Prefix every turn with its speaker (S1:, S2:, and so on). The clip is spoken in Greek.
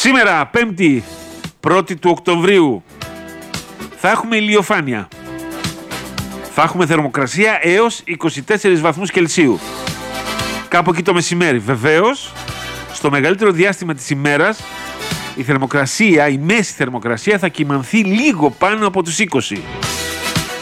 S1: Σήμερα, 5η, 1η του Οκτωβρίου, θα έχουμε ηλιοφάνεια. Θα έχουμε θερμοκρασία έως 24 βαθμούς Κελσίου. Κάπου εκεί το μεσημέρι. Βεβαίως, στο μεγαλύτερο διάστημα της ημέρας, η μέση θερμοκρασία θα κυμανθεί λίγο πάνω από τους 20.